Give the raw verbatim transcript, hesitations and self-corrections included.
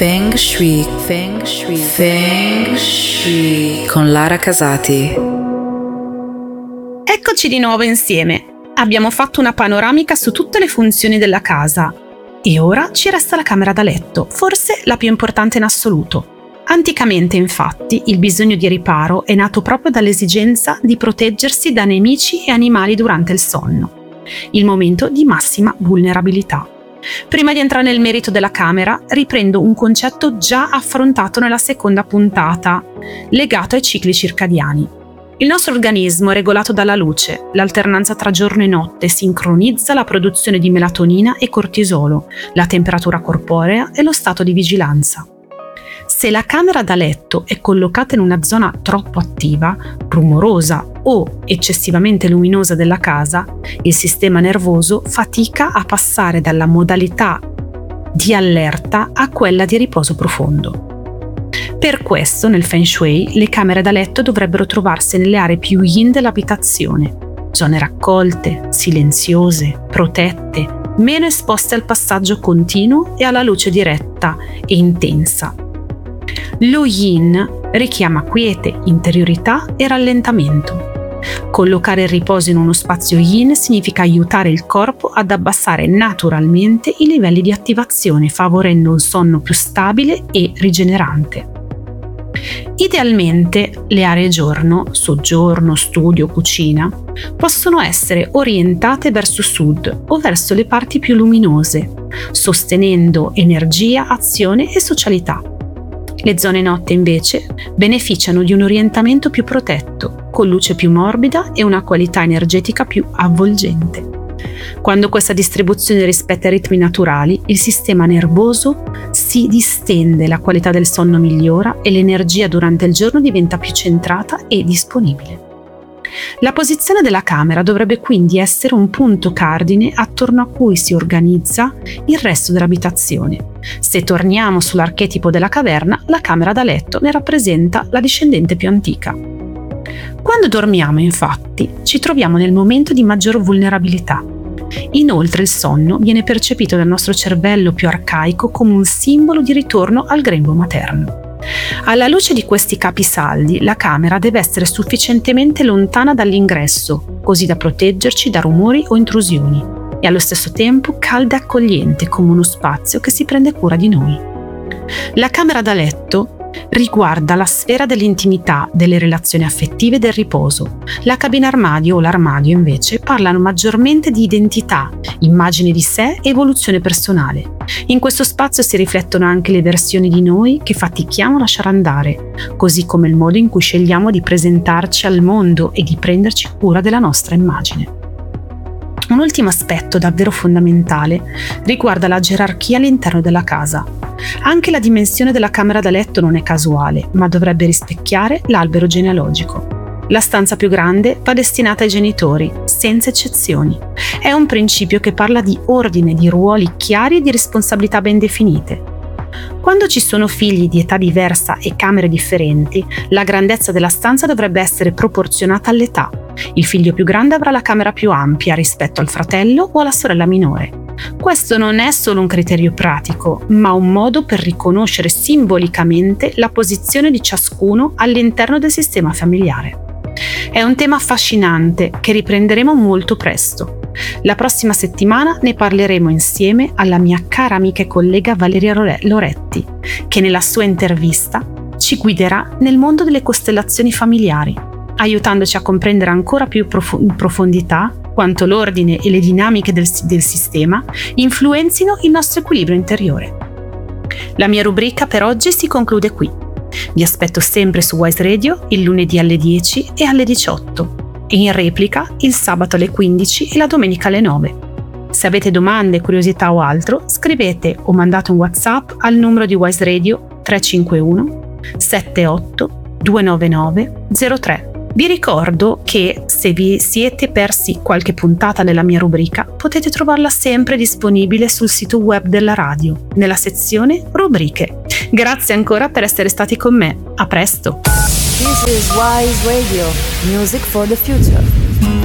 Feng Shui, Feng Shui, Feng Shui con Lara Casati. Eccoci di nuovo insieme. Abbiamo fatto una panoramica su tutte le funzioni della casa e ora ci resta la camera da letto, forse la più importante in assoluto. Anticamente, infatti, il bisogno di riparo è nato proprio dall'esigenza di proteggersi da nemici e animali durante il sonno, il momento di massima vulnerabilità. Prima di entrare nel merito della camera, riprendo un concetto già affrontato nella seconda puntata, legato ai cicli circadiani. Il nostro organismo è regolato dalla luce, l'alternanza tra giorno e notte sincronizza la produzione di melatonina e cortisolo, la temperatura corporea e lo stato di vigilanza. Se la camera da letto è collocata in una zona troppo attiva, rumorosa o eccessivamente luminosa della casa, il sistema nervoso fatica a passare dalla modalità di allerta a quella di riposo profondo. Per questo, nel Feng Shui, le camere da letto dovrebbero trovarsi nelle aree più yin dell'abitazione, zone raccolte, silenziose, protette, meno esposte al passaggio continuo e alla luce diretta e intensa. Lo yin richiama quiete, interiorità e rallentamento. Collocare il riposo in uno spazio yin significa aiutare il corpo ad abbassare naturalmente i livelli di attivazione, favorendo un sonno più stabile e rigenerante. Idealmente le aree giorno, soggiorno, studio, cucina, possono essere orientate verso sud o verso le parti più luminose, sostenendo energia, azione e socialità. Le zone notte invece beneficiano di un orientamento più protetto, con luce più morbida e una qualità energetica più avvolgente. Quando questa distribuzione rispetta i ritmi naturali, il sistema nervoso si distende, la qualità del sonno migliora e l'energia durante il giorno diventa più centrata e disponibile. La posizione della camera dovrebbe quindi essere un punto cardine attorno a cui si organizza il resto dell'abitazione. Se torniamo sull'archetipo della caverna, la camera da letto ne rappresenta la discendente più antica. Quando dormiamo, infatti, ci troviamo nel momento di maggior vulnerabilità. Inoltre il sonno viene percepito dal nostro cervello più arcaico come un simbolo di ritorno al grembo materno. Alla luce di questi capisaldi, la camera deve essere sufficientemente lontana dall'ingresso, così da proteggerci da rumori o intrusioni, e allo stesso tempo calda e accogliente come uno spazio che si prende cura di noi. La camera da letto riguarda la sfera dell'intimità, delle relazioni affettive e del riposo. La cabina armadio o l'armadio invece parlano maggiormente di identità, immagine di sé e evoluzione personale. In questo spazio si riflettono anche le versioni di noi che fatichiamo a lasciare andare, così come il modo in cui scegliamo di presentarci al mondo e di prenderci cura della nostra immagine. Un ultimo aspetto davvero fondamentale riguarda la gerarchia all'interno della casa. Anche la dimensione della camera da letto non è casuale, ma dovrebbe rispecchiare l'albero genealogico. La stanza più grande va destinata ai genitori, senza eccezioni. È un principio che parla di ordine, di ruoli chiari e di responsabilità ben definite. Quando ci sono figli di età diversa e camere differenti, la grandezza della stanza dovrebbe essere proporzionata all'età. Il figlio più grande avrà la camera più ampia rispetto al fratello o alla sorella minore. Questo non è solo un criterio pratico, ma un modo per riconoscere simbolicamente la posizione di ciascuno all'interno del sistema familiare. È un tema affascinante che riprenderemo molto presto. La prossima settimana ne parleremo insieme alla mia cara amica e collega Valeria Loretti, che nella sua intervista ci guiderà nel mondo delle costellazioni familiari, aiutandoci a comprendere ancora più in profondità quanto l'ordine e le dinamiche del, del sistema influenzino il nostro equilibrio interiore. La mia rubrica per oggi si conclude qui. Vi aspetto sempre su Wise Radio il lunedì alle dieci e alle diciotto e in replica il sabato alle quindici e la domenica alle nove. Se avete domande, curiosità o altro, scrivete o mandate un WhatsApp al numero di Wise Radio tre cinque uno sette otto due nove nove zero tre. Vi ricordo che se vi siete persi qualche puntata nella mia rubrica, potete trovarla sempre disponibile sul sito web della radio, nella sezione rubriche. Grazie ancora per essere stati con me. A presto! This is Wise Radio, music for the future.